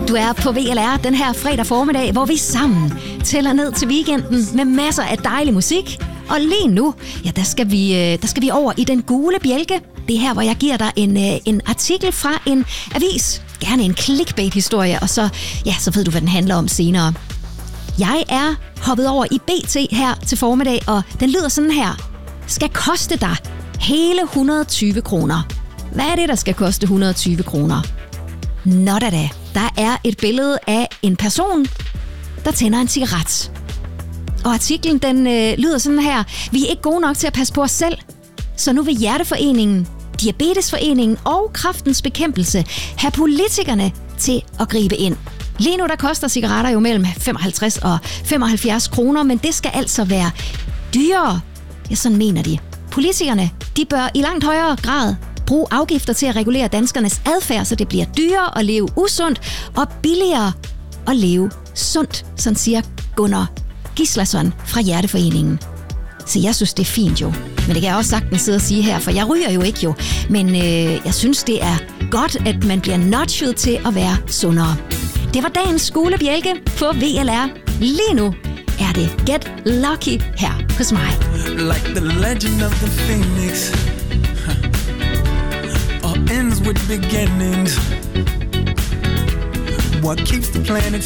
Du er på VLR den her fredag formiddag, hvor vi sammen tæller ned til weekenden med masser af dejlig musik. Og lige nu, ja, der skal vi over i den gule bjælke. Det er her, hvor jeg giver dig en artikel fra en avis. Gerne en clickbait-historie, og så ved du, hvad den handler om senere. Jeg er hoppet over i BT her til formiddag, og den lyder sådan her. Skal koste dig hele 120 kroner. Hvad er det, der skal koste 120 kroner? Nå da. Der er et billede af en person, der tænder en cigaret. Og artiklen, den lyder sådan her. Vi er ikke gode nok til at passe på os selv, så nu vil Hjerteforeningen, Diabetesforeningen og Kræftens Bekæmpelse have politikerne til at gribe ind. Lige nu der koster cigaretter jo mellem 55 og 75 kroner, men det skal altså være dyrere. Ja, sådan mener de. Politikerne, de bør i langt højere grad bruge afgifter til at regulere danskernes adfærd, så det bliver dyrere at leve usundt og billigere at leve sundt, sådan siger Gunnar Gislason fra Hjerteforeningen. Så jeg synes, det er fint jo. Men det kan jeg også sagtens sidde og sige her, for jeg ryger jo ikke jo. Men jeg synes, det er godt, at man bliver nudget til at være sundere. Det var dagens skolebjælke på VLR. Lige nu er det Get Lucky her hos mig. Like the legend of the phoenix, all ends with beginnings. What keeps the planet